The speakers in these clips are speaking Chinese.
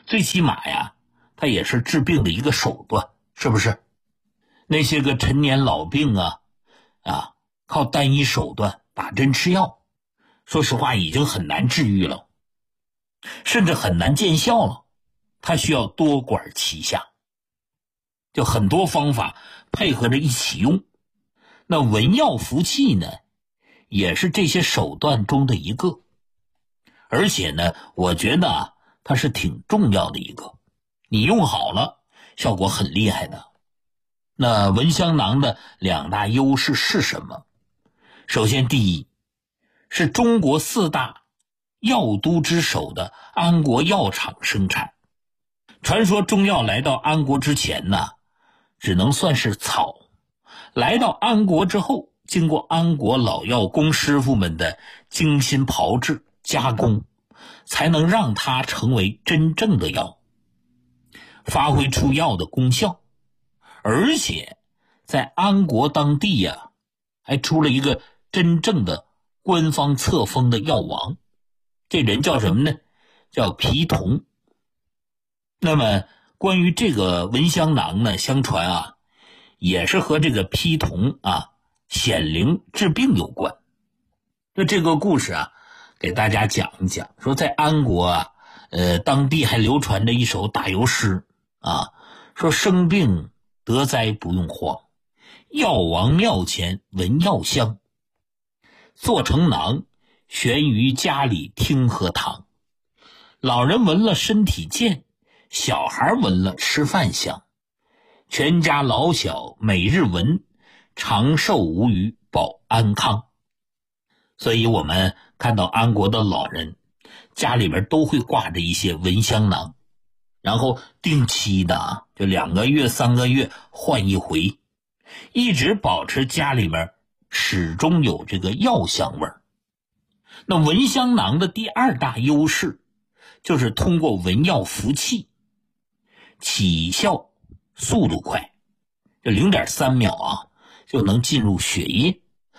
最起码呀，它也是治病的一个手段，是不是？那些个陈年老病靠单一手段打针吃药，说实话已经很难治愈了，甚至很难见效了。它需要多管齐下，就很多方法配合着一起用。那文药服气呢，也是这些手段中的一个，而且呢，我觉得它是挺重要的一个，你用好了，效果很厉害的。那闻香囊的2大优势是什么？首先，第一，是中国4大药都之首的安国药厂生产。传说中药来到安国之前呢，只能算是草，来到安国之后，经过安国老药工师傅们的精心炮制加工，才能让它成为真正的药，发挥出药的功效。而且在安国当地还出了一个真正的官方册封的药王，这人叫什么呢？叫皮童。那么关于这个闻香囊呢，相传也是和这个皮童显灵治病有关。那这个故事给大家讲一讲，说在安国当地还流传着一首打油诗说生病得灾不用慌，药王庙前闻药香，做成囊悬于家里听喝汤，老人闻了身体健，小孩闻了吃饭香，全家老小每日闻，长寿无虞保安康。所以我们看到安国的老人家里边都会挂着一些闻香囊，然后定期的就2个月3个月换一回，一直保持家里面始终有这个药香味儿。那闻香囊的第2大优势就是通过闻药服气，起效速度快，就 0.3 秒就能进入血液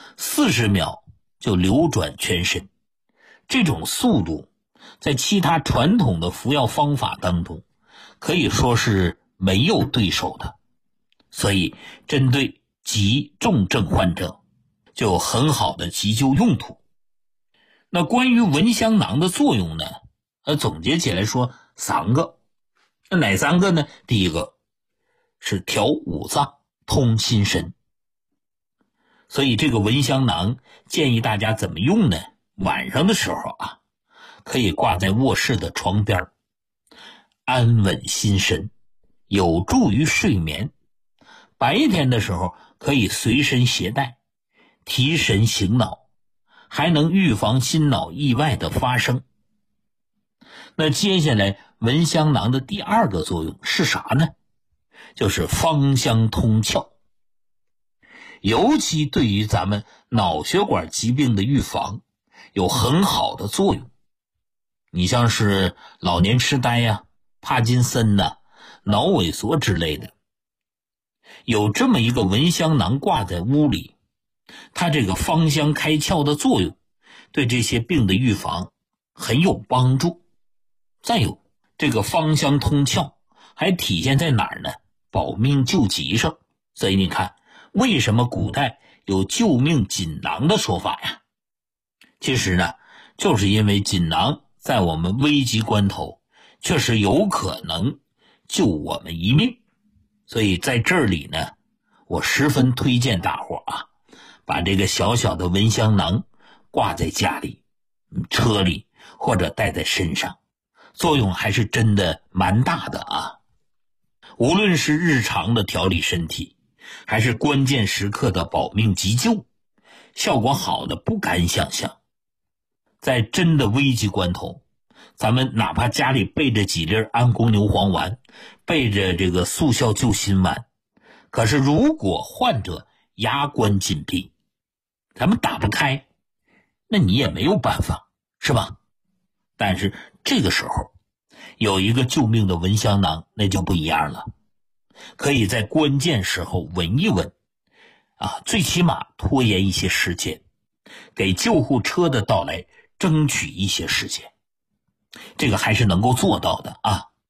，40秒就流转全身。这种速度在其他传统的服药方法当中可以说是没有对手的，所以针对急重症患者就有很好的急救用途。那关于闻香囊的作用呢，总结起来说3个。那哪3个呢？第一个是调五脏通心神，所以这个闻香囊建议大家怎么用呢？晚上的时候可以挂在卧室的床边，安稳心神，有助于睡眠。白天的时候可以随身携带，提神醒脑，还能预防心脑意外的发生。那接下来闻香囊的第2个作用是啥呢？就是芳香通窍，尤其对于咱们脑血管疾病的预防有很好的作用。你像是老年痴呆帕金森脑萎缩之类的，有这么一个闻香囊挂在屋里，它这个芳香开窍的作用对这些病的预防很有帮助。再有，这个芳香通窍还体现在哪儿呢？保命救急上。所以你看，为什么古代有救命锦囊的说法呀？其实呢，就是因为锦囊在我们危急关头确实有可能救我们一命。所以在这里呢，我十分推荐大伙把这个小小的闻香囊挂在家里、车里或者带在身上，作用还是真的蛮大的无论是日常的调理身体，还是关键时刻的保命急救，效果好的不敢想象。在真的危急关头，咱们哪怕家里备着几粒安宫牛黄丸，备着这个速效救心丸，可是如果患者牙关紧闭，咱们打不开，那你也没有办法，是吧？但是这个时候有一个救命的闻香囊，那就不一样了，可以在关键时候闻一闻最起码拖延一些时间，给救护车的到来争取一些时间，这个还是能够做到的